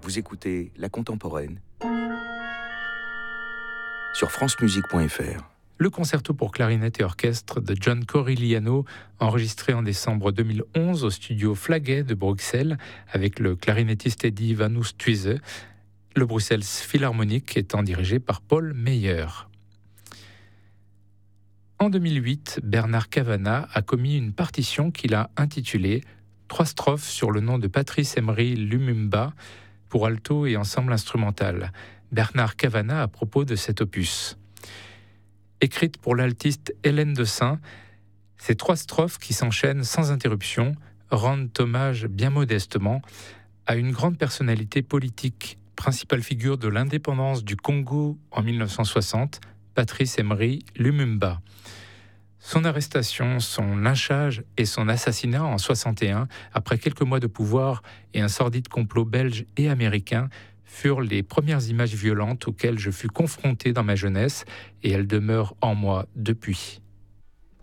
Vous écoutez La Contemporaine sur francemusique.fr. Le concerto pour clarinette et orchestre de John Corigliano, enregistré en décembre 2011 au studio Flagey de Bruxelles avec le clarinettiste Eddie Van Oosthuizen, le Bruxelles Philharmonic étant dirigé par Paul Meyer. En 2008, Bernard Cavanagh a commis une partition qu'il a intitulée « 3 strophes sur le nom de Patrice Emery Lumumba » pour alto et ensemble instrumental. Bernard Cavanagh à propos de cet opus. Écrite pour l'altiste Hélène de Saint, ces 3 strophes qui s'enchaînent sans interruption rendent hommage bien modestement à une grande personnalité politique, principale figure de l'indépendance du Congo en 1960, Patrice Emery Lumumba. Son arrestation, son lynchage et son assassinat en 1961, après quelques mois de pouvoir et un sordide complot belge et américain, furent les premières images violentes auxquelles je fus confronté dans ma jeunesse, et elles demeurent en moi depuis.